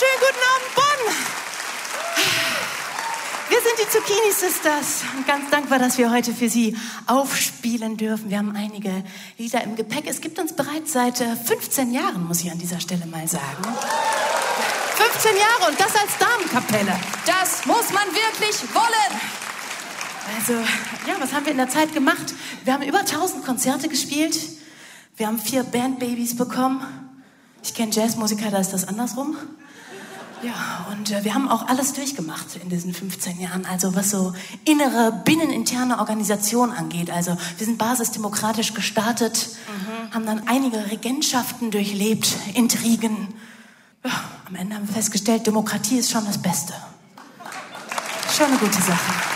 Schönen guten Abend, Bonn. Wir sind die Zucchini Sisters und ganz dankbar, dass wir heute für Sie aufspielen dürfen. Wir haben einige Lieder im Gepäck. Es gibt uns bereits seit 15 Jahren, muss ich an dieser Stelle mal sagen. 15 Jahre und das als Damenkapelle. Das muss man wirklich wollen. Also, ja, was haben wir in der Zeit gemacht? Wir haben über 1000 Konzerte gespielt. Wir haben 4 Bandbabys bekommen. Ich kenne Jazzmusiker, da ist das andersrum. Ja, und wir haben auch alles durchgemacht in diesen 15 Jahren. Also was so innere, binneninterne Organisation angeht. Also wir sind basisdemokratisch gestartet, haben dann einige Regentschaften durchlebt, Intrigen. Ja, am Ende haben wir festgestellt, Demokratie ist schon das Beste. Schon eine gute Sache.